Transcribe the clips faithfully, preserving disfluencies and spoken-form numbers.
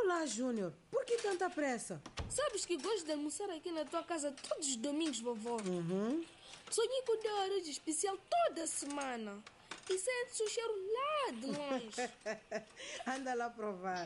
Olá, Júnior. Por que tanta pressa? Sabes que gosto de almoçar aqui na tua casa todos os domingos, vovó. Uhum. Sonhei com o teu arroz especial toda semana. E sente-se o cheiro lá de longe. Anda lá provar.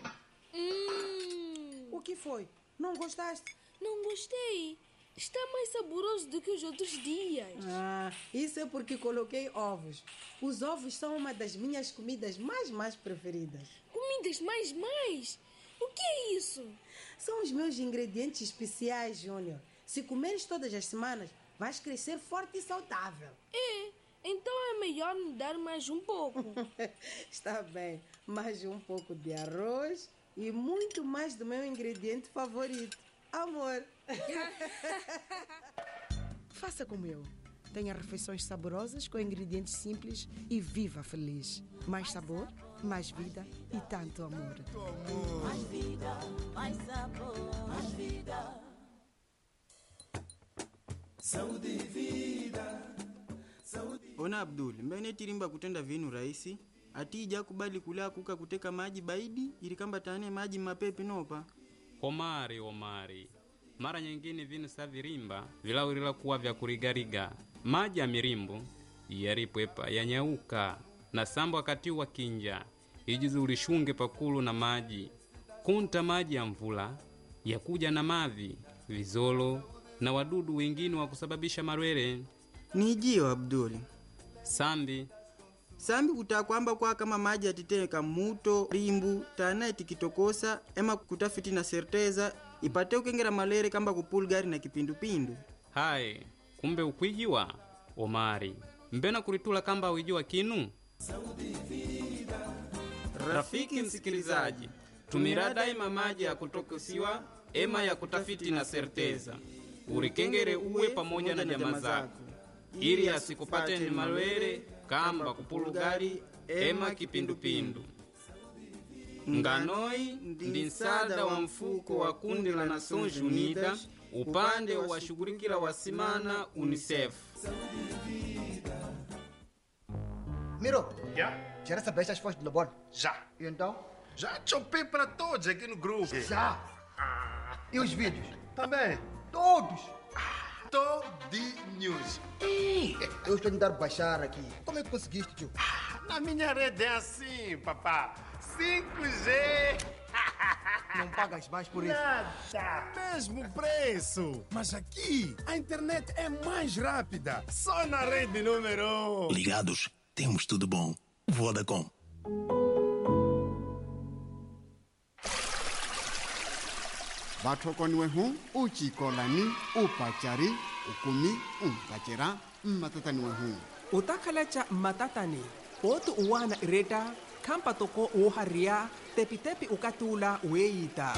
Hum. O que foi? Não gostaste? Não gostei. Está mais saboroso do que os outros dias. Ah, isso é porque coloquei ovos. Os ovos são uma das minhas comidas mais, mais preferidas. Comidas mais, mais? O que é isso? São os meus ingredientes especiais, Júnior. Se comeres todas as semanas, vais crescer forte e saudável. É, então é melhor me dar mais um pouco. Está bem, mais um pouco de arroz e muito mais do meu ingrediente favorito, amor. Faça como eu. Tenha refeições saborosas com ingredientes simples e viva feliz. Mais sabor, mais vida e tanto amor. Mais vida, mais sabor, mais vida. Saúde e vida. Saúde. Ona Abdul, mbene tirimba kutenda vinu rahisi. Atija kubali kula kuka kuteka maji baidi ili kamba tane maji mapepe nopa. Omari, Omari. Mara nyingine vinu sa virimba vilawirila kuwa vya kurigariga. Maji ya mirimbu yaripwepa yanyauka na sambo wakati wa kinja ijizi ulishunge pakulu na maji kunta maji ya mvula yakuja na mavi vizolo na wadudu wengine wa kusababisha marwere. Nijio Abdul. Sambi Sambi kutakwamba kwa kama maji atiteka muto rimbu tana itikitokosa ema kutafiti na serteza ipate ukengera malere kamba kupulgari na kipindupindu. Hai, kumbe ukwijiwa Omari. Mbena kuritula kamba uijiwa kinu? Rafiki msikilizaji, tumira daima maji ya kutokosiwa ema ya kutafiti na serteza. Urikengere uwe pamoja na jamaa zako ili asikupate ni malwere kamba kupulugari ema kipindupindu. Nganoi ndi nsada wa mfuko wa kundi la Nações Unidas upande wa shughulikila wasimana UNICEF. Miro, Já? já recebeste as fotos do Lobon? Já. E então? Já chopei para todos aqui no grupo. Já! E os vídeos? Também. Todos! Todinhos. Ei, eu estou a tentar baixar aqui. Como é que conseguiste, tio? Na minha rede é assim, papá. cinco G. Não pagas mais por isso? Nada. Mesmo preço. Mas aqui, a internet é mais rápida. Só na rede número um. Ligados, temos tudo bom. Vodacom. Bathokoni wehu uchikolani upachari ukumi umpachera matatani wehu utakalacha matatani potu uwana ireta kampa toko uharia tepi-tepi ukatula weita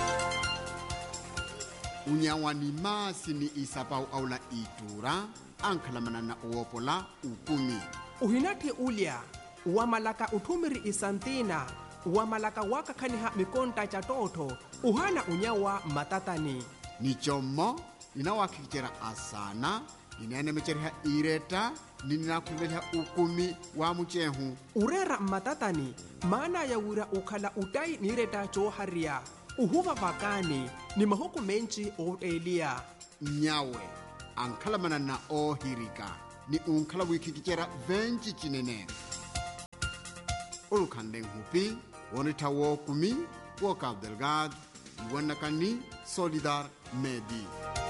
unyawani masi ni isapau aula itura ankhalamana na uopola ukumi uhinati ulya uwamalaka uthumiri isantina uwamalaka wakakhaniha mikonta cha toto uhana unyawa matatani ni chomo inawakikichera asana inaenemecheriha ireta nininakhuluveliha ukumi wa muchehu urera matatani maana ya wira ukhala utai nireta choharia uhuva vakani ni mahuku menchi oelia nyawe ankhalamana na ohirika ni unkhala wikikichera venchi chinene ulukhande nhupi wonitha wokumi wo Cabo Delgado iwanakani Solidar Medi.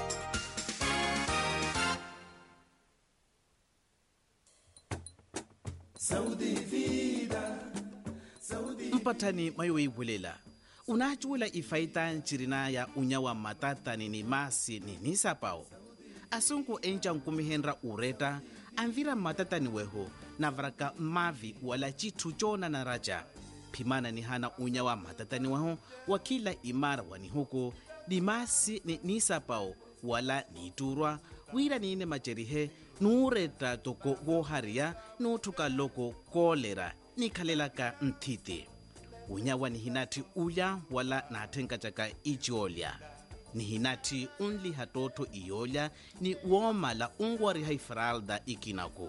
Saúde e vida. Saúde. Mpatani mayowe bulela. Unachula ifaita nchirina ya unyawa matatani ni masi ni nisapao. Asunku encha nkumihenra ureta anvira matatani weho na vraka mavi wala chitu chona na raja. Pimana ni hana unyawa matatani weho wakila imara wani huko ni masi ni nisapao wala niturwa wira nine macherihe nureta toko goharia nutuka loko kolera nikhalelaka nthiti unyawa ni hinati uya wala natenga chaka ichiolya ni hinati unli hatoto iyolya ni womala ungwari haifralda ikinako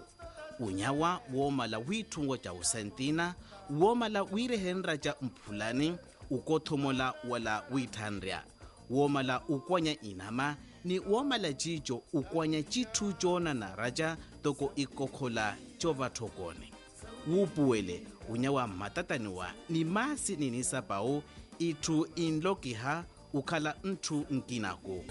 unyawa womala witungo cha usentina womala wirehenra cha mphulani ukothomola wala uithanria woomala ukwanya inama ni woomala cico ukwanya cithu coona na raja toko ikokhola covathokone wuupuwele unyawa mmatataniwa ni masi ninisapao ithu inlokiha ukhala nthu nkinako.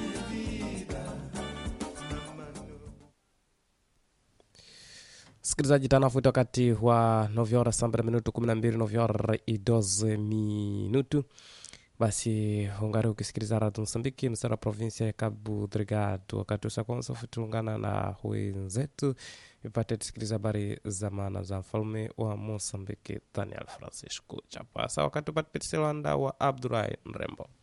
Sikilizaji, tanafuta wakati wa nove horas sambra minutu kumi na mbili, nove horas i doze minutu. Basi ungari ukisikiliza Radio Msambiki msara provinsia ya Cabo Delgado. Wakati usakonsa futulungana na wenzetu ipate tusikiliza habari za maana za mfalme wa Mosambiki Daniel Francisco Chapasa. Wakati upate petiselanda wa Abdurai Nrembo.